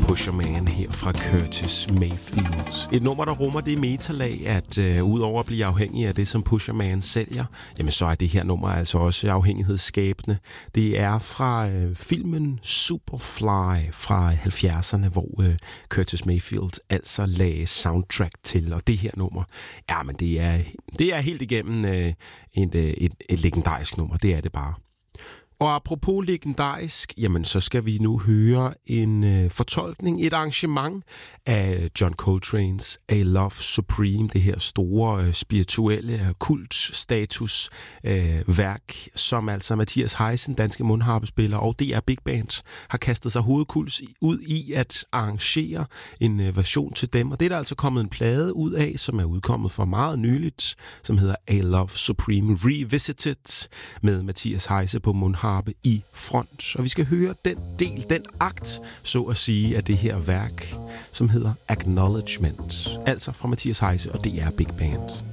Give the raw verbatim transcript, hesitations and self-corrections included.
Pusher Man her fra Curtis Mayfield. Et nummer, der rummer det metalag, at øh, udover at blive afhængig af det, som Pusher Man sælger, jamen så er det her nummer altså også afhængighedsskabende. Det er fra øh, filmen Superfly fra halvfjerdserne, hvor øh, Curtis Mayfield altså lagde soundtrack til, og det her nummer, ja, men det er, det er helt igennem øh, et, øh, et, et legendarisk nummer, det er det bare. Og apropos legendarisk, jamen så skal vi nu høre en øh, fortolkning, et arrangement af John Coltranes A Love Supreme, det her store øh, spirituelle kult-status øh, værk, som altså Mathias Heisen, danske mundharpespiller og D R Big Band har kastet sig hovedkuls ud i at arrangere en øh, version til dem. Og det er der altså kommet en plade ud af, som er udkommet for meget nyligt, som hedder A Love Supreme Revisited med Mathias Heise på mundharpe i front. Og vi skal høre den del, den akt, så at sige, af det her værk, som hedder Acknowledgement. Altså fra Mathias Heise og D R Big Band.